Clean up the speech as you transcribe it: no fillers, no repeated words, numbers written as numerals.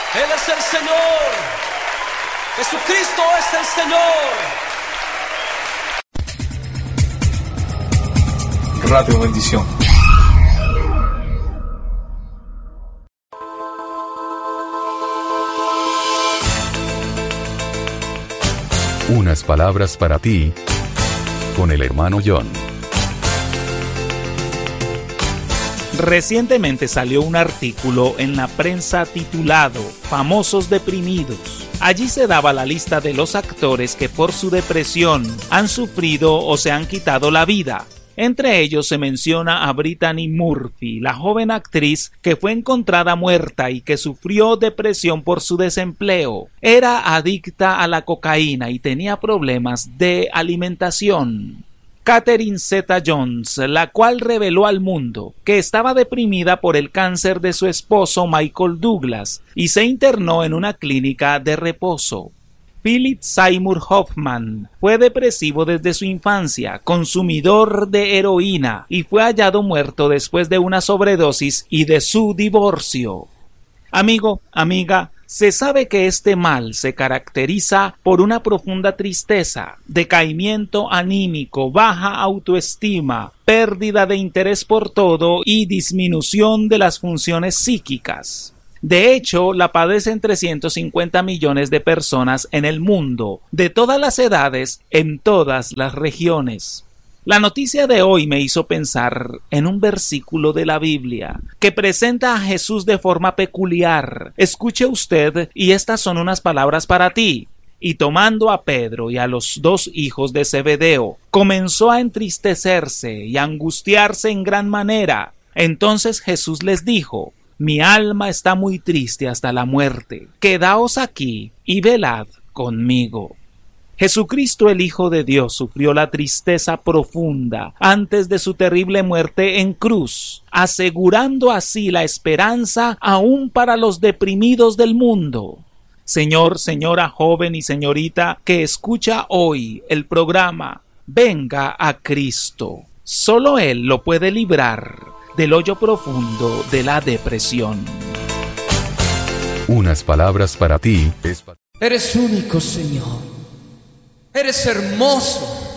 Él es el Señor. Jesucristo es el Señor. Radio Bendición. Unas palabras para ti, con el hermano John. Recientemente salió un artículo en la prensa titulado Famosos deprimidos. Allí se daba la lista de los actores que por su depresión han sufrido o se han quitado la vida. Entre ellos se menciona a Brittany Murphy, la joven actriz que fue encontrada muerta y que sufrió depresión por su desempleo. Era adicta a la cocaína y tenía problemas de alimentación. Catherine Zeta-Jones, la cual reveló al mundo que estaba deprimida por el cáncer de su esposo Michael Douglas y se internó en una clínica de reposo. Philip Seymour Hoffman fue depresivo desde su infancia, consumidor de heroína y fue hallado muerto después de una sobredosis y de su divorcio. Amigo, amiga, se sabe que este mal se caracteriza por una profunda tristeza, decaimiento anímico, baja autoestima, pérdida de interés por todo y disminución de las funciones psíquicas. De hecho, la padecen 350 millones de personas en el mundo, de todas las edades, en todas las regiones. La noticia de hoy me hizo pensar en un versículo de la Biblia que presenta a Jesús de forma peculiar. Escuche usted, y estas son unas palabras para ti. Y tomando a Pedro y a los dos hijos de Zebedeo, comenzó a entristecerse y a angustiarse en gran manera. Entonces Jesús les dijo: mi alma está muy triste hasta la muerte. Quedaos aquí y velad conmigo. Jesucristo, el Hijo de Dios, sufrió la tristeza profunda antes de su terrible muerte en cruz, asegurando así la esperanza aún para los deprimidos del mundo. Señor, señora, joven y señorita que escucha hoy el programa, venga a Cristo. Solo Él lo puede librar del hoyo profundo de la depresión. Unas palabras para ti. Eres único, Señor. Eres hermoso.